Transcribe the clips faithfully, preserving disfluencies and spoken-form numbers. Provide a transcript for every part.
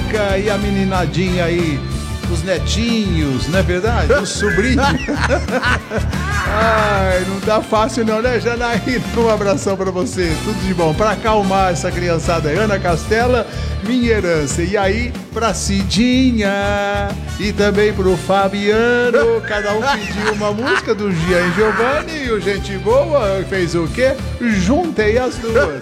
Mônica e a meninadinha aí, os netinhos, não é verdade? Os sobrinhos. Ai, não tá fácil não, né, Janaína? Um abração pra você, tudo de bom. Pra acalmar essa criançada aí, Ana Castela, Minha Herança. E aí, pra Cidinha e também pro Fabiano, cada um pediu uma música do Gian Giovanni e o Gente Boa fez o quê? Juntei as duas.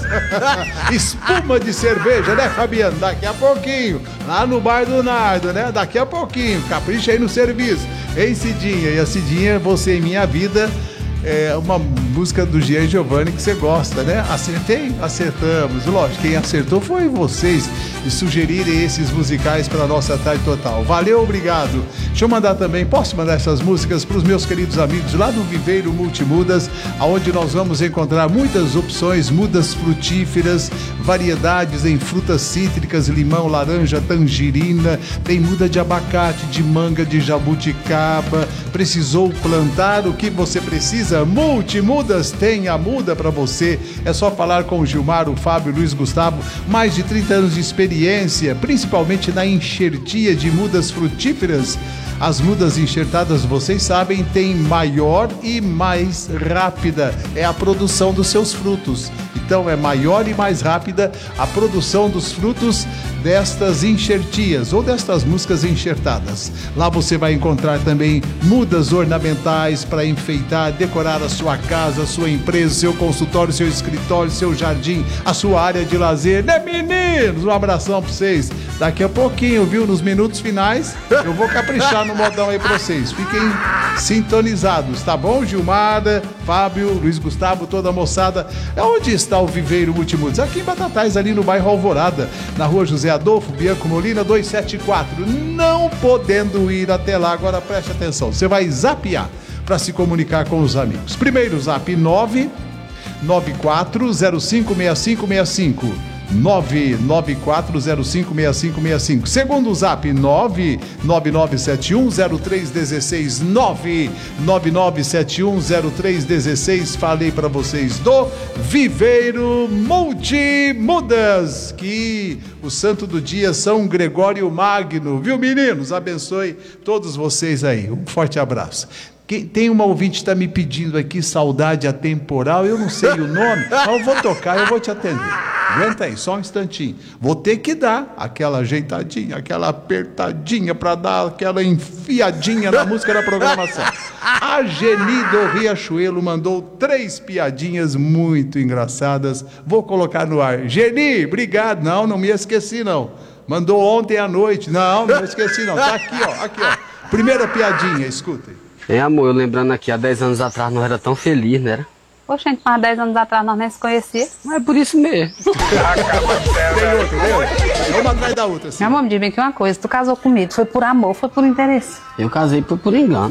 Espuma de cerveja, né, Fabiano? Daqui a pouquinho, lá no Bar do Nardo, né? Daqui a pouquinho, capricha aí no serviço. Ei, Cidinha, e a Cidinha, Você em Minha Vida, é uma música do Gian Giovanni que você gosta, né? Acertei? Acertamos. Lógico, quem acertou foi vocês e sugerirem esses musicais para a nossa tarde total. Valeu, obrigado. Deixa eu mandar também, posso mandar essas músicas para os meus queridos amigos lá do Viveiro Multimudas, onde nós vamos encontrar muitas opções, mudas frutíferas, variedades em frutas cítricas, limão, laranja, tangerina, tem muda de abacate, de manga, de jabuticaba. Precisou plantar o que você precisa? Multimudas tem a muda para você. É só falar com o Gilmar, o Fábio, o Luiz Gustavo, mais de trinta anos de experiência, principalmente na enxertia de mudas frutíferas. As mudas enxertadas, vocês sabem, tem maior e mais rápida é a produção dos seus frutos. Então é maior e mais rápida a produção dos frutos destas enxertias ou destas músicas enxertadas. Lá você vai encontrar também mudas ornamentais para enfeitar, decorar a sua casa, a sua empresa, seu consultório, seu escritório, seu jardim, a sua área de lazer, né, meninos? Um abração para vocês. Daqui a pouquinho, viu? Nos minutos finais, eu vou caprichar no modão aí para vocês. Fiquem sintonizados, tá bom? Gilmar, Fábio, Luiz Gustavo, toda a moçada. Onde está o Viveiro Multimudas? Aqui em Batatais, ali no bairro Alvorada, na rua José Adolfo Bianco Molina, duzentos e setenta e quatro. Não podendo ir até lá, agora preste atenção. Você vai zapear para se comunicar com os amigos. Primeiro zap nove nove quatro zero cinco seis cinco seis cinco. nove nove quatro zero cinco seis cinco seis cinco. Segundo zap nove nove nove sete um zero três um seis. nove nove nove sete um zero três um seis. Falei para vocês do Viveiro Multimudas, que o santo do dia São Gregório Magno, viu, meninos? Abençoe todos vocês aí. Um forte abraço. Quem, tem uma ouvinte que está me pedindo aqui, Saudade Atemporal, eu não sei o nome, mas eu vou tocar, eu vou te atender. Aguenta aí, só um instantinho. Vou ter que dar aquela ajeitadinha, aquela apertadinha para dar aquela enfiadinha na música da programação. A Geni do Riachuelo mandou três piadinhas muito engraçadas. Vou colocar no ar. Geni, obrigado. Não, não me esqueci não. Mandou ontem à noite. Não, não me esqueci não. Tá aqui, ó. Aqui, ó. Primeira piadinha, escutem. É, amor, eu lembrando aqui, há dez anos atrás não era tão feliz, né? Poxa, gente, há dez anos atrás nós nem se conhecia. Mas é por isso mesmo. Tem outra, entendeu? Uma atrás da outra, assim. Meu amor, me diz bem que uma coisa, tu casou comigo, foi por amor, foi por interesse? Eu casei por, por engano.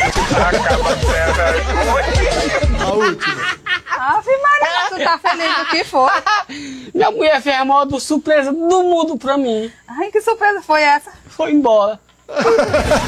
A última. Ave Maria, tu tá feliz do que foi? Minha mulher fez a maior surpresa do mundo pra mim. Ai, que surpresa foi essa? Foi embora.